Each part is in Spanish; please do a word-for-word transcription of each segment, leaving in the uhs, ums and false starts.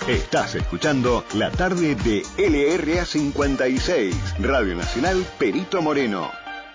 Estás escuchando la tarde de L R A cincuenta y seis, Radio Nacional Perito Moreno.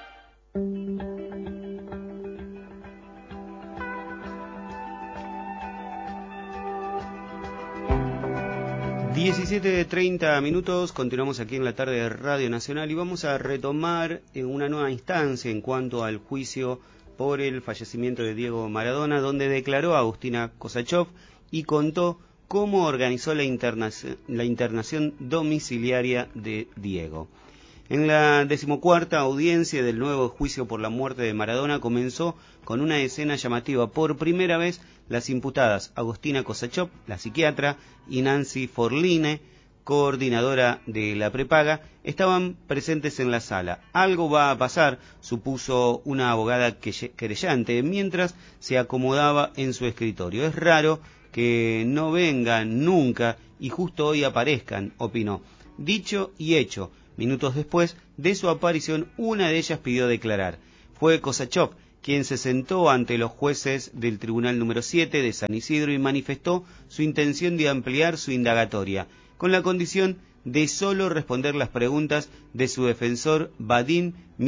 diecisiete treinta minutos, continuamos aquí en la tarde de Radio Nacional y vamos a retomar una nueva instancia en cuanto al juicio por el fallecimiento de Diego Maradona, donde declaró a Agustina Kosachov y contó cómo organizó la internación, la internación domiciliaria de Diego. En la decimocuarta audiencia del nuevo juicio por la muerte de Maradona comenzó con una escena llamativa. Por primera vez, las imputadas Agustina Kosachov, la psiquiatra, y Nancy Forline, coordinadora de la prepaga, estaban presentes en la sala. Algo va a pasar, supuso una abogada querellante, mientras se acomodaba en su escritorio. Es raro que no vengan nunca y justo hoy aparezcan, opinó. Dicho y hecho. Minutos después de su aparición, una de ellas pidió declarar. Fue Kosachov quien se sentó ante los jueces del Tribunal número siete de San Isidro y manifestó su intención de ampliar su indagatoria, con la condición de solo responder las preguntas de su defensor Vadim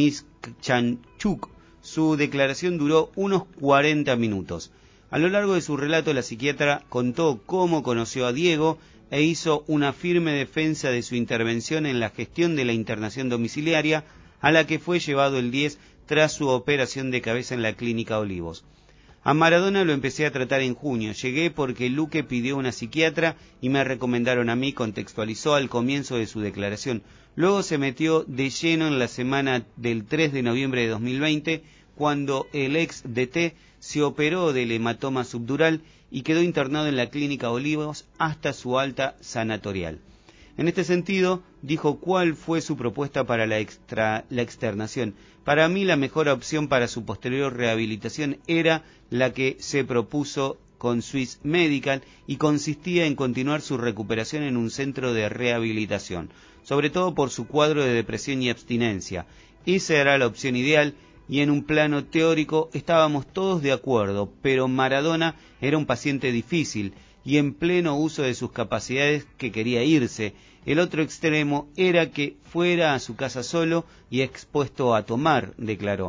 Mischanchuk. Su declaración duró unos cuarenta minutos. A lo largo de su relato, la psiquiatra contó cómo conoció a Diego e hizo una firme defensa de su intervención en la gestión de la internación domiciliaria a la que fue llevado el diez tras su operación de cabeza en la Clínica Olivos. A Maradona lo empecé a tratar en junio. Llegué porque Luque pidió una psiquiatra y me recomendaron a mí, contextualizó al comienzo de su declaración. Luego se metió de lleno en la semana del tres de noviembre de dos mil veinte, cuando el ex D T se operó del hematoma subdural y quedó internado en la Clínica Olivos hasta su alta sanatorial. En este sentido, dijo cuál fue su propuesta para la, extra, la externación. Para mí la mejor opción para su posterior rehabilitación era la que se propuso con Swiss Medical y consistía en continuar su recuperación en un centro de rehabilitación, sobre todo por su cuadro de depresión y abstinencia. Esa era la opción ideal y en un plano teórico estábamos todos de acuerdo, pero Maradona era un paciente difícil y en pleno uso de sus capacidades que quería irse. El otro extremo era que fuera a su casa solo y expuesto a tomar, declaró.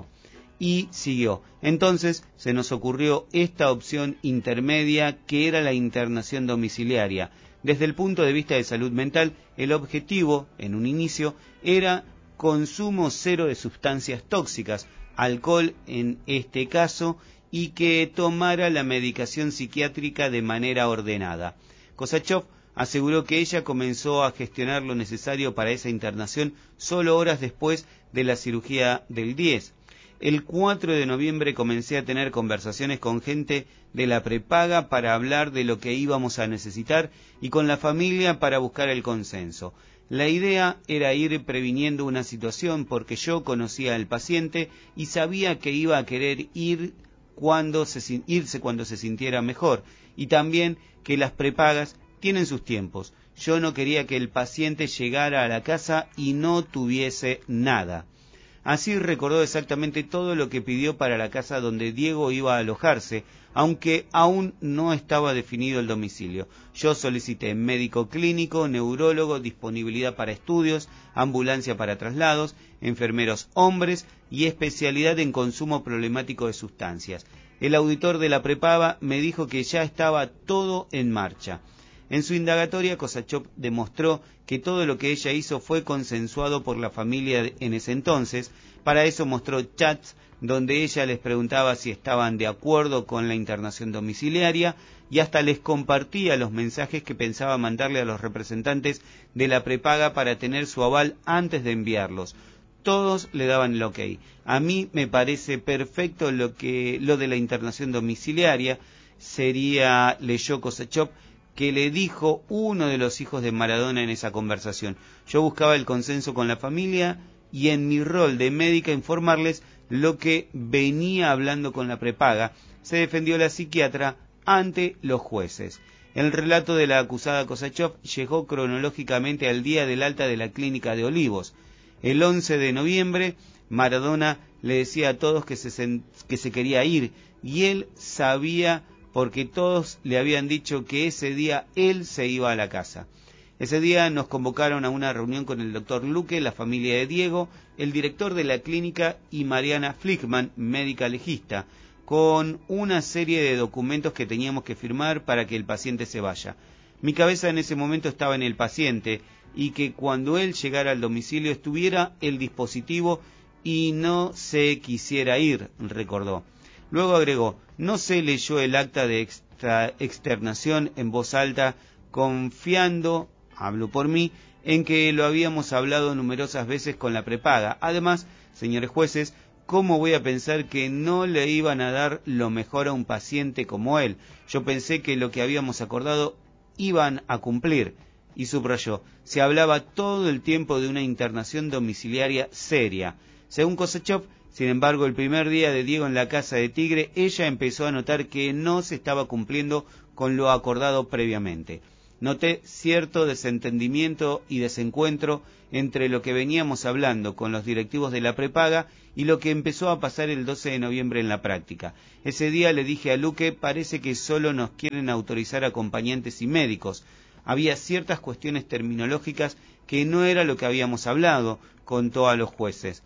Y siguió. Entonces se nos ocurrió esta opción intermedia que era la internación domiciliaria. Desde el punto de vista de salud mental, el objetivo, en un inicio, era consumo cero de sustancias tóxicas, alcohol en este caso, y que tomara la medicación psiquiátrica de manera ordenada. Kosachov aseguró que ella comenzó a gestionar lo necesario para esa internación solo horas después de la cirugía del diez. El cuatro de noviembre comencé a tener conversaciones con gente de la prepaga para hablar de lo que íbamos a necesitar y con la familia para buscar el consenso. La idea era ir previniendo una situación porque yo conocía al paciente y sabía que iba a querer ir cuando se, irse cuando se sintiera mejor, y también que las prepagas tienen sus tiempos. Yo no quería que el paciente llegara a la casa y no tuviese nada. Así recordó exactamente todo lo que pidió para la casa donde Diego iba a alojarse, aunque aún no estaba definido el domicilio. Yo solicité médico clínico, neurólogo, disponibilidad para estudios, ambulancia para traslados, enfermeros hombres y especialidad en consumo problemático de sustancias. El auditor de la prepaga me dijo que ya estaba todo en marcha. En su indagatoria, Kosachov demostró que todo lo que ella hizo fue consensuado por la familia en ese entonces. Para eso mostró chats donde ella les preguntaba si estaban de acuerdo con la internación domiciliaria y hasta les compartía los mensajes que pensaba mandarle a los representantes de la prepaga para tener su aval antes de enviarlos. Todos le daban el ok. A mí me parece perfecto lo que lo de la internación domiciliaria. Sería, leyó Kosachov, que le dijo uno de los hijos de Maradona en esa conversación. Yo buscaba el consenso con la familia y en mi rol de médica informarles lo que venía hablando con la prepaga. Se defendió la psiquiatra ante los jueces. El relato de la acusada Kosachov llegó cronológicamente al día del alta de la Clínica de Olivos. El once de noviembre, Maradona le decía a todos que se, que se quería ir y él sabía porque todos le habían dicho que ese día él se iba a la casa. Ese día nos convocaron a una reunión con el doctor Luque, la familia de Diego, el director de la clínica y Mariana Flickman, médica legista, con una serie de documentos que teníamos que firmar para que el paciente se vaya. Mi cabeza en ese momento estaba en el paciente y que cuando él llegara al domicilio estuviera el dispositivo y no se quisiera ir, recordó. Luego agregó, no se leyó el acta de extra, externación en voz alta, confiando, hablo por mí, en que lo habíamos hablado numerosas veces con la prepaga. Además, señores jueces, ¿cómo voy a pensar que no le iban a dar lo mejor a un paciente como él? Yo pensé que lo que habíamos acordado iban a cumplir. Y subrayó, se hablaba todo el tiempo de una internación domiciliaria seria. Según Kosachov, sin embargo, el primer día de Diego en la casa de Tigre, ella empezó a notar que no se estaba cumpliendo con lo acordado previamente. Noté cierto desentendimiento y desencuentro entre lo que veníamos hablando con los directivos de la prepaga y lo que empezó a pasar el doce de noviembre en la práctica. Ese día le dije a Luque, parece que solo nos quieren autorizar acompañantes y médicos. Había ciertas cuestiones terminológicas que no era lo que habíamos hablado, contó a los jueces.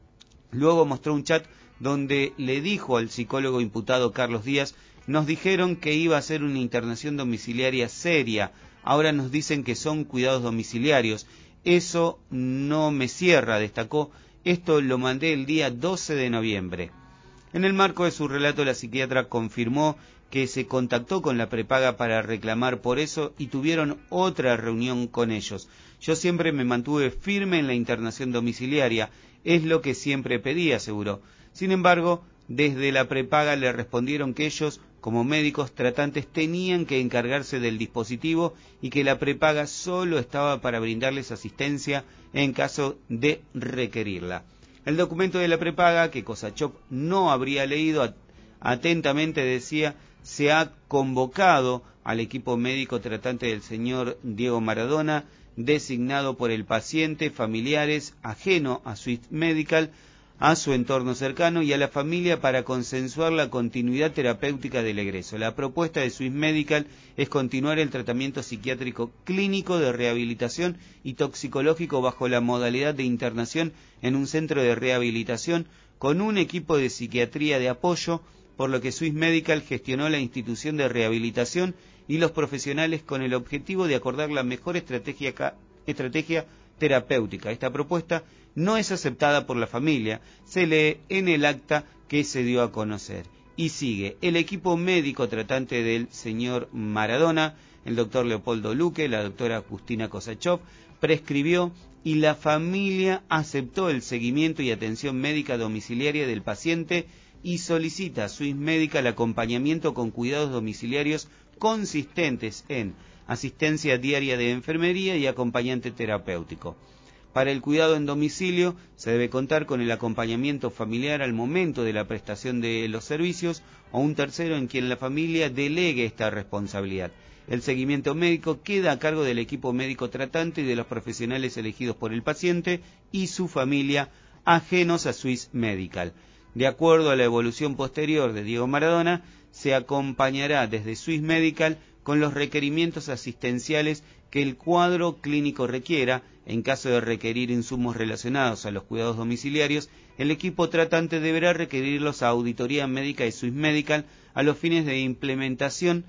Luego mostró un chat donde le dijo al psicólogo imputado Carlos Díaz, nos dijeron que iba a ser una internación domiciliaria seria, ahora nos dicen que son cuidados domiciliarios. Eso no me cierra, destacó, esto lo mandé el día doce de noviembre. En el marco de su relato, la psiquiatra confirmó que se contactó con la prepaga para reclamar por eso y tuvieron otra reunión con ellos. Yo siempre me mantuve firme en la internación domiciliaria, es lo que siempre pedí, aseguró. Sin embargo, desde la prepaga le respondieron que ellos, como médicos tratantes, tenían que encargarse del dispositivo y que la prepaga solo estaba para brindarles asistencia en caso de requerirla. El documento de la prepaga, que Kosachov no habría leído atentamente, decía, se ha convocado al equipo médico tratante del señor Diego Maradona, designado por el paciente, familiares, ajeno a Swiss Medical, a su entorno cercano y a la familia para consensuar la continuidad terapéutica del egreso. La propuesta de Swiss Medical es continuar el tratamiento psiquiátrico clínico de rehabilitación y toxicológico bajo la modalidad de internación en un centro de rehabilitación con un equipo de psiquiatría de apoyo, por lo que Swiss Medical gestionó la institución de rehabilitación y los profesionales con el objetivo de acordar la mejor estrategia, estrategia terapéutica. Esta propuesta no es aceptada por la familia, se lee en el acta que se dio a conocer. Y sigue, el equipo médico tratante del señor Maradona, el doctor Leopoldo Luque, la doctora Justina Kosachov, prescribió y la familia aceptó el seguimiento y atención médica domiciliaria del paciente y solicita a Swiss Medical acompañamiento con cuidados domiciliarios consistentes en asistencia diaria de enfermería y acompañante terapéutico. Para el cuidado en domicilio se debe contar con el acompañamiento familiar al momento de la prestación de los servicios o un tercero en quien la familia delegue esta responsabilidad. El seguimiento médico queda a cargo del equipo médico tratante y de los profesionales elegidos por el paciente y su familia ajenos a Swiss Medical. De acuerdo a la evolución posterior de Diego Maradona, se acompañará desde Swiss Medical con los requerimientos asistenciales que el cuadro clínico requiera. En caso de requerir insumos relacionados a los cuidados domiciliarios, el equipo tratante deberá requerirlos a auditoría médica de Swiss Medical a los fines de implementación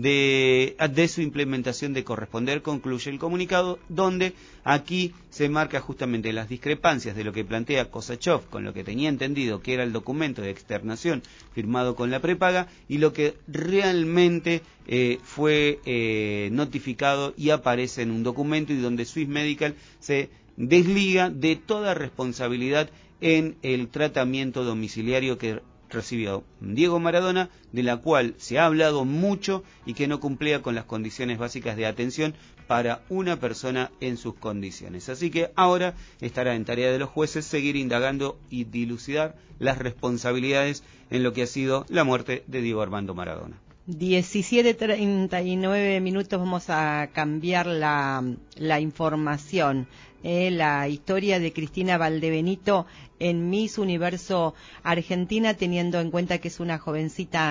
de, de su implementación de corresponder, concluye el comunicado, donde aquí se marca justamente las discrepancias de lo que plantea Kosachov con lo que tenía entendido que era el documento de externación firmado con la prepaga y lo que realmente eh, fue eh, notificado y aparece en un documento y donde Swiss Medical se desliga de toda responsabilidad en el tratamiento domiciliario que recibió Diego Maradona, de la cual se ha hablado mucho y que no cumplía con las condiciones básicas de atención para una persona en sus condiciones. Así que ahora estará en tarea de los jueces seguir indagando y dilucidar las responsabilidades en lo que ha sido la muerte de Diego Armando Maradona. diecisiete treinta y nueve minutos, vamos a cambiar la, la información. Eh, la historia de Cristina Valdebenito en Miss Universo Argentina, teniendo en cuenta que es una jovencita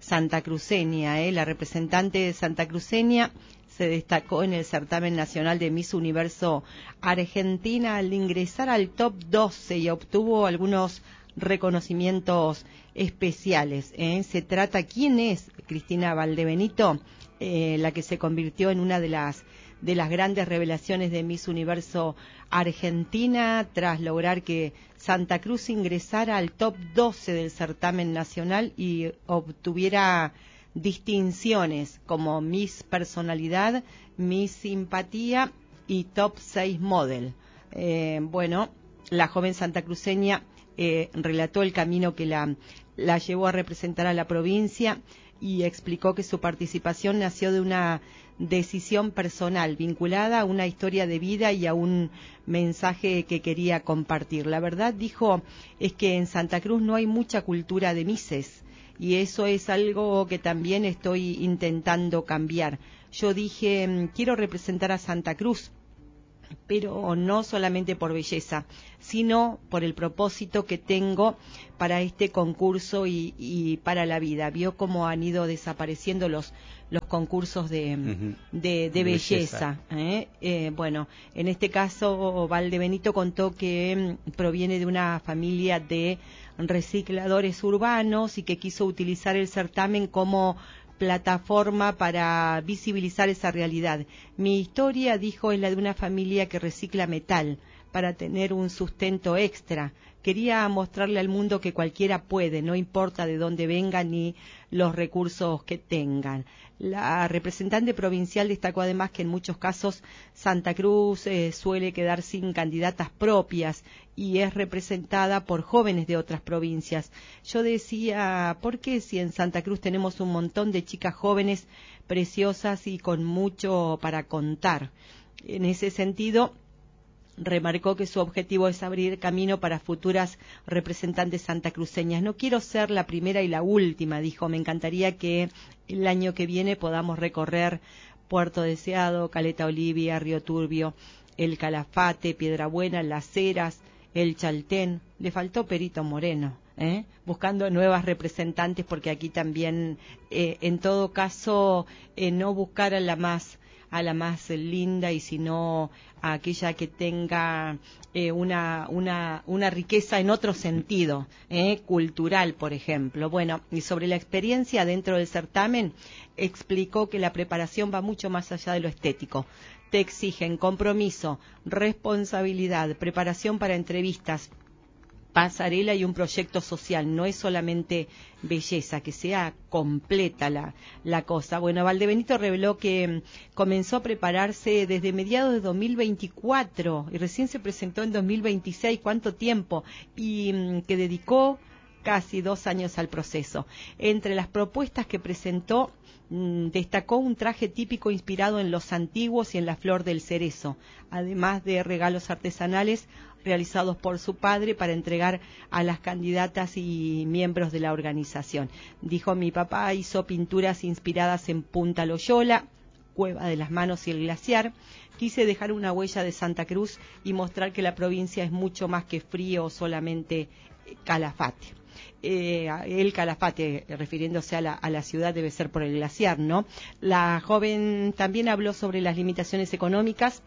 santacruceña. ¿eh? La representante santacruceña se destacó en el certamen nacional de Miss Universo Argentina al ingresar al top doce y obtuvo algunos reconocimientos especiales. ¿eh? Se trata, ¿quién es Cristina Valdebenito? Eh, la que se convirtió en una de las de las grandes revelaciones de Miss Universo Argentina tras lograr que Santa Cruz ingresara al top doce del certamen nacional y obtuviera distinciones como Miss Personalidad, Miss Simpatía y Top seis Model. Eh, bueno, la joven santacruceña eh, relató el camino que la, la llevó a representar a la provincia y explicó que su participación nació de una decisión personal vinculada a una historia de vida y a un mensaje que quería compartir. La verdad, dijo, es que en Santa Cruz no hay mucha cultura de mises y eso es algo que también estoy intentando cambiar. Yo dije, quiero representar a Santa Cruz, pero no solamente por belleza, sino por el propósito que tengo para este concurso y, y para la vida. Vio cómo han ido desapareciendo los los concursos de, uh-huh. de, de belleza. belleza ¿eh? Eh, bueno, en este caso Valdebenito contó que mm, proviene de una familia de recicladores urbanos y que quiso utilizar el certamen como plataforma para visibilizar esa realidad. Mi historia, dijo, es la de una familia que recicla metal para tener un sustento extra. Quería mostrarle al mundo que cualquiera puede, no importa de dónde vengan ni los recursos que tengan. La representante provincial destacó además que en muchos casos Santa Cruz eh, suele quedar sin candidatas propias y es representada por jóvenes de otras provincias. Yo decía, ¿por qué si en Santa Cruz tenemos un montón de chicas jóvenes preciosas y con mucho para contar? En ese sentido, remarcó que su objetivo es abrir camino para futuras representantes santacruceñas. No quiero ser la primera y la última, dijo. Me encantaría que el año que viene podamos recorrer Puerto Deseado, Caleta Olivia, Río Turbio, El Calafate, Piedrabuena, Las Heras, El Chaltén. Le faltó Perito Moreno, ¿eh? Buscando nuevas representantes, porque aquí también, eh, en todo caso, eh, no buscar a la más a la más linda y sino a aquella que tenga eh, una, una, una riqueza en otro sentido, eh, cultural, por ejemplo. Bueno, y sobre la experiencia dentro del certamen, explicó que la preparación va mucho más allá de lo estético. Te exigen compromiso, responsabilidad, preparación para entrevistas, pasarela y un proyecto social, no es solamente belleza, que sea completa la, la cosa. Bueno, Valdebenito reveló que mm, comenzó a prepararse desde mediados de dos mil veinticuatro y recién se presentó en dos mil veintiséis, ¿cuánto tiempo? Y mm, que dedicó casi dos años al proceso. Entre las propuestas que presentó, mmm, destacó un traje típico inspirado en los antiguos y en la flor del cerezo, además de regalos artesanales realizados por su padre para entregar a las candidatas y miembros de la organización. Dijo, mi papá hizo pinturas inspiradas en Punta Loyola, Cueva de las Manos y el Glaciar. Quise dejar una huella de Santa Cruz y mostrar que la provincia es mucho más que frío o solamente Calafate. Eh, el Calafate, refiriéndose a la, a la ciudad, debe ser por el glaciar, ¿no? La joven también habló sobre las limitaciones económicas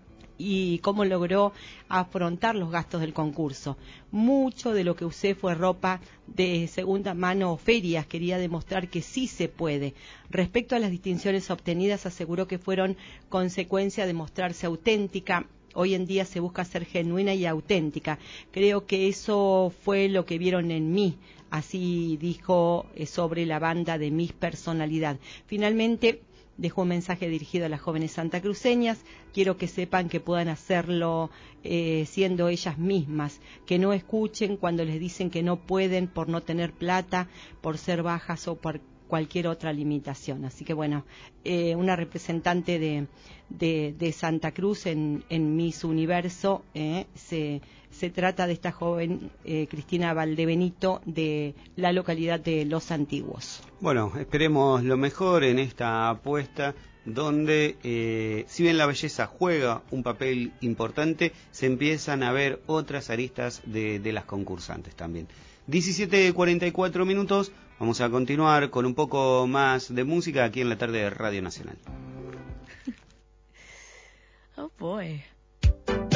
y cómo logró afrontar los gastos del concurso. Mucho de lo que usé fue ropa de segunda mano o ferias. Quería demostrar que sí se puede. Respecto a las distinciones obtenidas, aseguró que fueron consecuencia de mostrarse auténtica. Hoy en día se busca ser genuina y auténtica. Creo que eso fue lo que vieron en mí. Así dijo eh, sobre la banda de Miss Personalidad. Finalmente, dejó un mensaje dirigido a las jóvenes santacruceñas. Quiero que sepan que puedan hacerlo eh, siendo ellas mismas, que no escuchen cuando les dicen que no pueden por no tener plata, por ser bajas o por cualquier otra limitación. Así que bueno, eh, una representante de, de, de Santa Cruz en, en Miss Universo, eh, se, se trata de esta joven eh, Cristina Valdebenito de la localidad de Los Antiguos. Bueno, esperemos lo mejor en esta apuesta donde, eh, si bien la belleza juega un papel importante, se empiezan a ver otras aristas de, de las concursantes también. diecisiete cuarenta y cuatro minutos. Vamos a continuar con un poco más de música aquí en la tarde de Radio Nacional. Oh boy.